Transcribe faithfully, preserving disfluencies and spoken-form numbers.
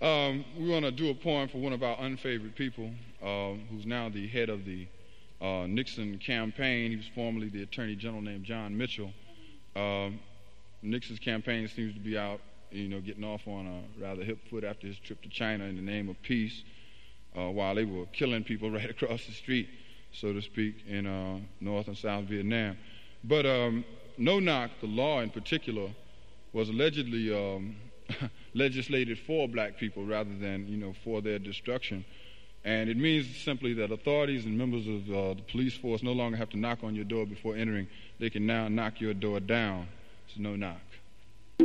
Um, we want to do a poem for one of our unfavored people, uh, who's now the head of the uh, Nixon campaign. He was formerly the Attorney General named John Mitchell. Uh, Nixon's campaign seems to be out, you know, getting off on a rather hip foot after his trip to China in the name of peace, uh, while they were killing people right across the street, so to speak, in uh, North and South Vietnam. But um, No Knock, the law in particular, was allegedly um, legislated for black people rather than, you know, for their destruction. And it means simply that authorities and members of uh, the police force no longer have to knock on your door before entering. They can now knock your door down. It's no knock.